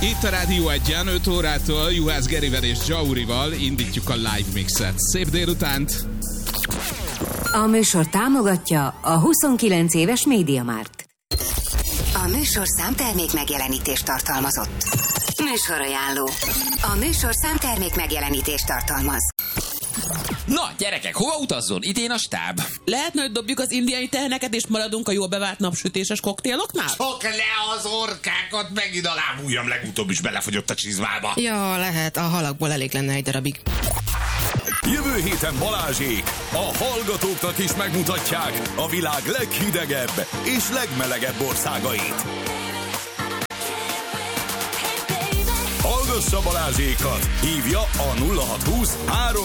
Itt a Rádió 1-en 5 órától Juhász Gerivel és Zsaurival indítjuk a live mixet. Szép délutánt! A műsor támogatja a 29 éves MediaMarkt. A műsorszám termék megjelenítést tartalmazott. Műsorajánló. A műsorszám termék megjelenítést tartalmaz. Na, gyerekek, hova utazzon? Idén a stáb. Lehetne, hogy dobjuk az indiai teheneket, és maradunk a jól bevált napsütéses koktéloknál? Csak le az orkákat, megint a lábujjam legutóbb is belefogyott a csizmába. Ja, lehet, a halakból elég lenne egy darabig. Jövő héten Balázsék a hallgatóknak is megmutatják a világ leghidegebb és legmelegebb országait. Hallgassa Balázsékat! Hívja a 0620 3